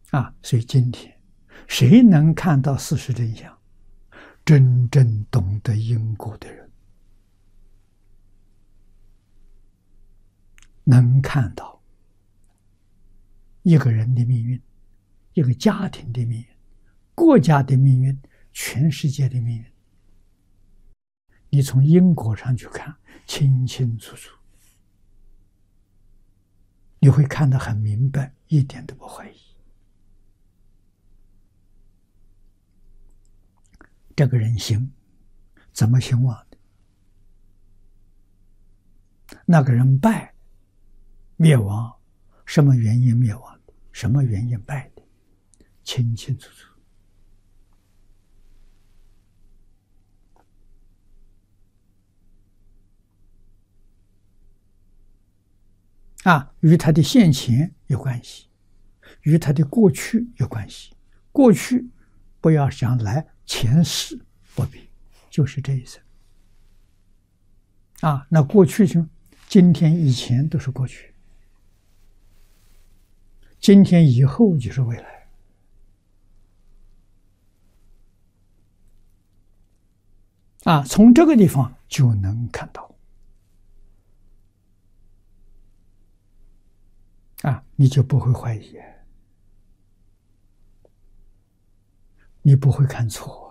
所以今天谁能看到事实真相，真正懂得因果的人，能看到一个人的命运，一个家庭的命运，国家的命运，全世界的命运，你从因果上去看，清清楚楚，你会看得很明白，一点都不怀疑。这个人兴怎么兴旺的？那个人败灭亡，什么原因灭亡的？什么原因败的？清清楚楚。与他的现前有关系，与他的过去有关系。过去不要想来，前世不必，就是这一生。那过去就今天以前都是过去，今天以后就是未来。从这个地方就能看到。你就不会怀疑，你不会看错。